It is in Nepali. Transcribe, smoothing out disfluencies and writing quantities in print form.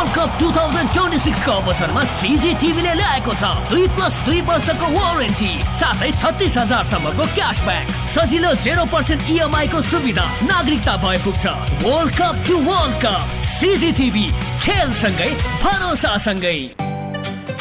वर्ल्ड कप 2026 को अवसरमा CGTV ले ल्याएको छ 2+2 वर्षको वारेन्टी साथै 36,000 सम्मको क्याशब्याक, सजिलो 0% EMI को सुविधा, नागरिकता भए पुग्छ। World cup to world cup, CGTV, खेल सँगै भरोसा सँगै।